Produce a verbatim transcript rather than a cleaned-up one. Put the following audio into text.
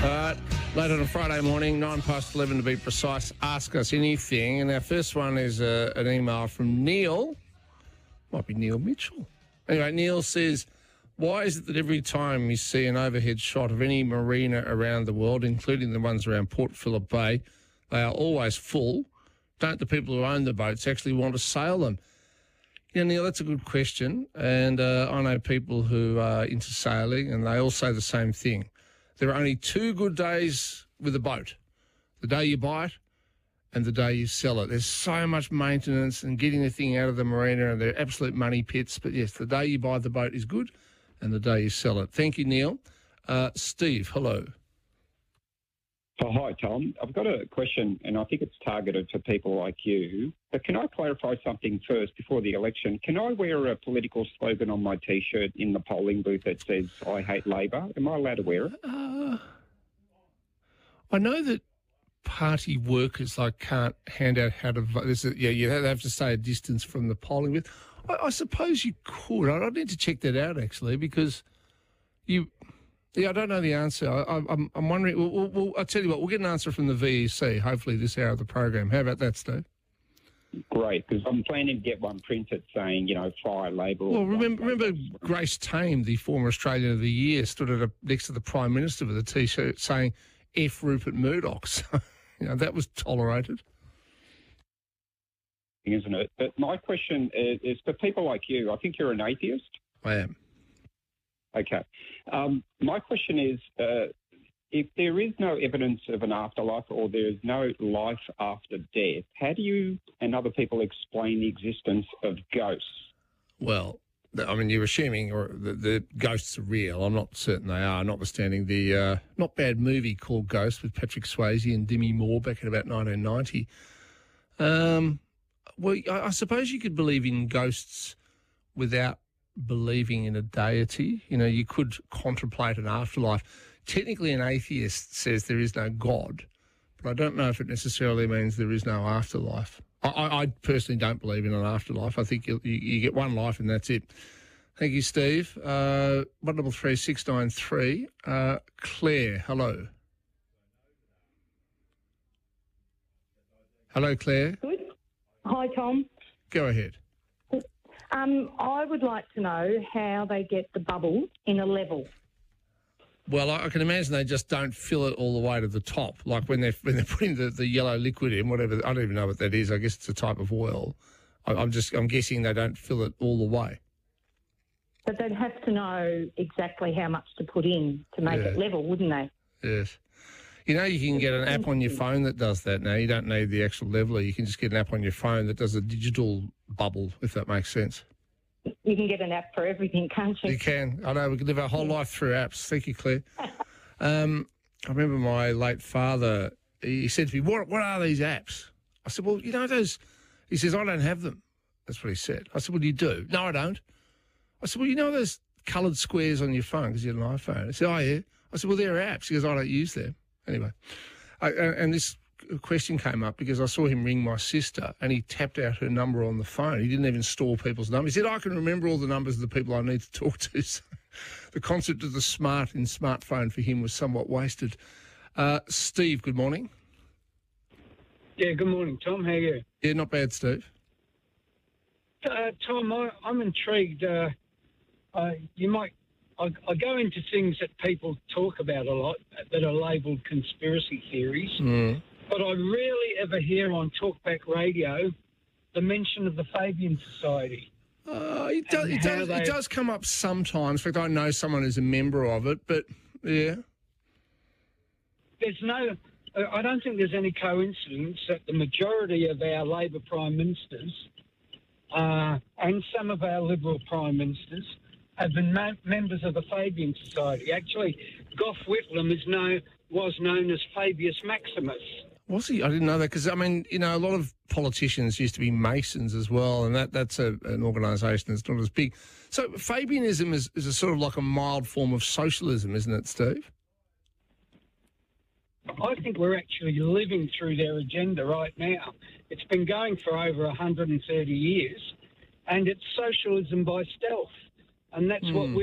All right, late on a Friday morning, nine past eleven to be precise. Ask us anything. And our first one is uh, an email from Neil. Might be Neil Mitchell. Anyway, Neil says, why is it that every time you see an overhead shot of any marina around the world, including the ones around Port Phillip Bay, they are always full? Don't the people who own the boats actually want to sail them? Yeah, Neil, that's a good question. And uh, I know people who are into sailing, and they all say the same thing. There are only two good days with a boat, the day you buy it and the day you sell it. There's so much maintenance and getting the thing out of the marina, and they're absolute money pits. But, yes, the day you buy the boat is good and the day you sell it. Thank you, Neil. Uh, Steve, hello. Oh, hi, Tom. I've got a question, and I think it's targeted for people like you. But can I clarify something first before the election? Can I wear a political slogan on my T-shirt in the polling booth that says, I hate Labor? Am I allowed to wear it? Uh, I know that party workers like can't hand out how to vote. There's a, yeah, you have to stay a distance from the polling booth. I, I suppose you could. I, I need to check that out, actually, because you... Yeah, I don't know the answer. I, I'm, I'm wondering. We'll, we'll, we'll, I'll tell you what. We'll get an answer from the V E C. Hopefully, this hour of the program. How about that, Steve? Great, because I'm planning to get one printed saying, you know, fire Labor. Well, remember, remember Grace Tame, the former Australian of the Year, stood at a, next to the Prime Minister with a T-shirt saying "F Rupert Murdoch." So, you know, that was tolerated, isn't it? But my question is, is for people like you. I think you're an atheist. I am. Okay. Um, my question is, uh, if there is no evidence of an afterlife or there is no life after death, how do you and other people explain the existence of ghosts? Well, I mean, you're assuming or the, the ghosts are real. I'm not certain they are, notwithstanding the uh, not bad movie called Ghost with Patrick Swayze and Demi Moore back in about nineteen ninety. Um, well, I, I suppose you could believe in ghosts without believing in a deity. You know, you could contemplate an afterlife. Technically, an atheist says there is no God, but I don't know if it necessarily means there is no afterlife. I, I, I personally don't believe in an afterlife. I think you, you, you get one life and that's it. Thank you, Steve. Uh, one double three six nine three. Uh, Claire, hello. Hello, Claire. Good. Hi, Tom. Go ahead. Um, I would like to know how they get the bubble in a level. Well, I can imagine they just don't fill it all the way to the top. Like when they're, when they're putting the, the yellow liquid in, whatever, I don't even know what that is. I guess it's a type of oil. I, I'm just, I'm guessing they don't fill it all the way. But they'd have to know exactly how much to put in to make Yeah. it level, wouldn't they? Yes. You know, you can get an app on your phone that does that now. You don't need the actual leveler. You can just get an app on your phone that does a digital bubble, if that makes sense. You can get an app for everything, can't you? You can. I know. We can live our whole life through apps. Thank you, Claire. Um, I remember my late father, he said to me, what, what are these apps? I said, well, you know those... He says, I don't have them. That's what he said. I said, well, you do? No, I don't. I said, well, you know those coloured squares on your phone because you have an iPhone? He said, oh, yeah. I said, well, they're apps. He goes, I don't use them. Anyway, I, and this question came up because I saw him ring my sister and he tapped out her number on the phone. He didn't even store people's numbers. He said, I can remember all the numbers of the people I need to talk to. So the concept of the smart in smartphone for him was somewhat wasted. Uh, Steve, good morning. Yeah, good morning, Tom. How are you? Yeah, not bad, Steve. Uh, Tom, I, I'm intrigued. Uh, uh, you might... I, I go into things that people talk about a lot that are labelled conspiracy theories, Mm. but I rarely ever hear on Talkback Radio the mention of the Fabian Society. Uh, it, does, And it, how does, they- it does come up sometimes. In fact, I know someone who's a member of it, but yeah. There's no... uh, I don't think there's any coincidence that the majority of our Labor Prime Ministers uh, and some of our Liberal Prime Ministers have been ma- members of the Fabian Society. Actually, Gough Whitlam is known, was known as Fabius Maximus. Was he? I didn't know that because, I mean, you know, a lot of politicians used to be Masons as well, and that that's a, an organisation that's not as big. So Fabianism is, is a sort of like a mild form of socialism, isn't it, Steve? I think we're actually living through their agenda right now. It's been going for over one hundred thirty years, and it's socialism by stealth, and that's mm. what we